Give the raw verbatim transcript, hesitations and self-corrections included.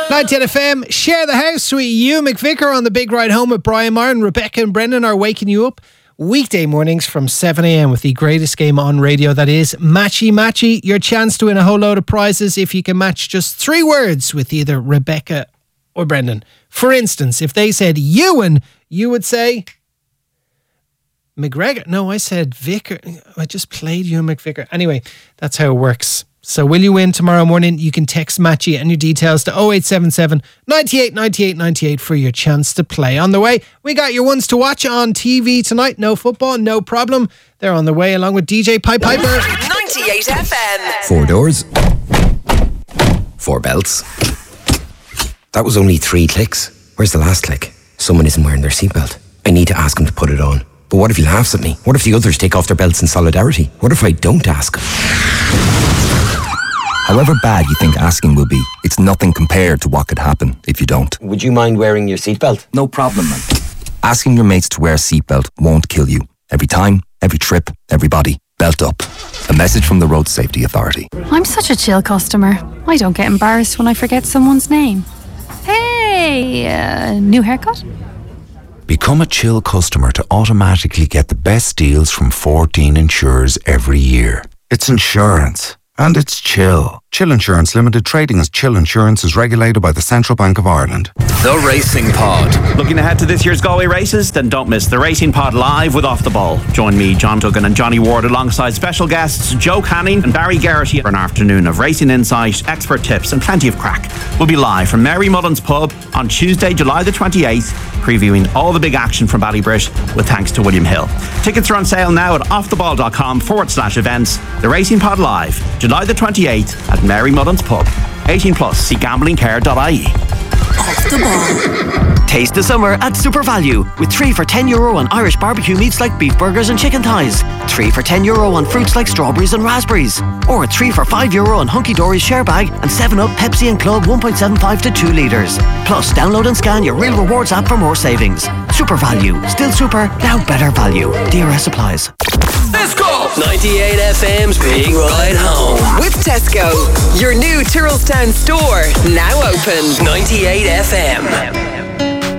ninety-eight F M, share the house with you, McVicker, on the big ride home with Brian Martin. Rebecca and Brendan are waking you up weekday mornings from seven a.m. with the greatest game on radio, that is Matchy Matchy. Your chance to win a whole load of prizes if you can match just three words with either Rebecca or Brendan. For instance, if they said Ewan, you would say McGregor. No, I said Vicar. I just played Ewan McVicker. Anyway, that's how it works. So will you win tomorrow morning? You can text Matchy and your details to oh eight seven seven, ninety-eight, ninety-eight, ninety-eight for your chance to play. On the way, we got your ones to watch on T V tonight. No football, no problem. They're on the way along with D J Pipe Piper. ninety-eight F M. Four doors. Four belts. That was only three clicks. Where's the last click? Someone isn't wearing their seatbelt. I need to ask him to put it on. But what if he laughs at me? What if the others take off their belts in solidarity? What if I don't ask? However bad you think asking will be, it's nothing compared to what could happen if you don't. Would you mind wearing your seatbelt? No problem, man. Asking your mates to wear a seatbelt won't kill you. Every time, every trip, everybody, belt up. A message from the Road Safety Authority. I'm such a chill customer. I don't get embarrassed when I forget someone's name. Hey, uh, new haircut? Become a Chill customer to automatically get the best deals from fourteen insurers every year. It's insurance. And it's Chill. Chill Insurance Limited, trading as Chill Insurance, is regulated by the Central Bank of Ireland. The Racing Pod. Looking ahead to this year's Galway races? Then don't miss the Racing Pod live with Off the Ball. Join me, John Duggan and Johnny Ward alongside special guests Joe Canning and Barry Garrity for an afternoon of racing insight, expert tips and plenty of crack. We'll be live from Mary Mullen's Pub on Tuesday, July the twenty-eighth, previewing all the big action from Ballybrit with thanks to William Hill. Tickets are on sale now at offtheball.com forward slash events. The Racing Pod live, July the twenty-eighth at Mary Mullen's Pub. eighteen plus, see gambling care dot I E. Off the Ball. Taste the summer at Super Value with three for ten euro on Irish barbecue meats like beef burgers and chicken thighs. Three for ten euro on fruits like strawberries and raspberries. Or three for five euro on Hunky Dory's share bag and seven up Pepsi and Club one point seven five to two litres. Plus, download and scan your Real Rewards app for more savings. Super Value. Still super, now better value. D R S applies. Let's go! ninety-eight F M's Big Ride Home. With Tesco, your new Tyrrellstown store, now open. ninety-eight F M.